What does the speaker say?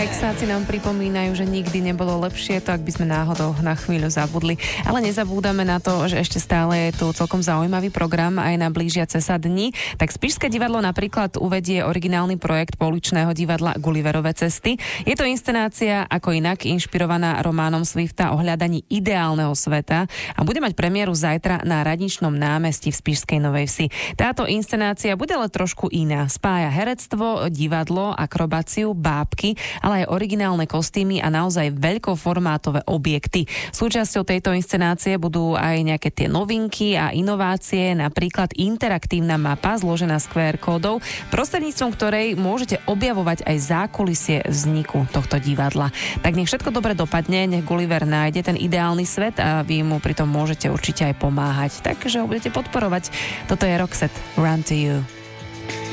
Texáci nám pripomínajú, že nikdy nebolo lepšie, to ak by sme náhodou na chvíľu zabudli. Ale nezabúdame na to, že ešte stále je tu celkom zaujímavý program aj na blížiace sa dni. Tak Spišské divadlo napríklad uvedie originálny projekt pouličného divadla Gulliverove cesty. Je to inscenácia ako inak inšpirovaná románom Swifta o hľadaní ideálneho sveta a bude mať premiéru zajtra na Radničnom námestí v Spišskej Novej Vsi. Táto inscenácia bude ale trošku iná. Spája herectvo, divadlo, akrobáciu, bábky, ale aj originálne kostýmy a naozaj veľkoformátové objekty. Súčasťou tejto inscenácie budú aj nejaké tie novinky a inovácie, napríklad interaktívna mapa zložená z QR kódov, prostredníctvom ktorej môžete objavovať aj zákulisie vzniku tohto divadla. Tak nech všetko dobre dopadne, nech Gulliver nájde ten ideálny svet a vy mu pritom môžete určite aj pomáhať. Takže ho budete podporovať. Toto je Roxette, Run to You.